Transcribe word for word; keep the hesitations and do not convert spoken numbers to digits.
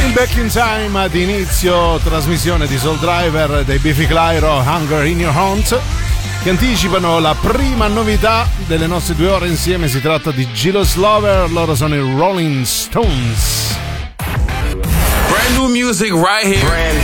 Back in Time ad inizio trasmissione di Soul Driver dei Biffy Clyro, Hunger in Your Hunt, che anticipano la prima novità delle nostre due ore insieme. Si tratta di Jealous Lover, loro sono i Rolling Stones. Brand new music right here. Brand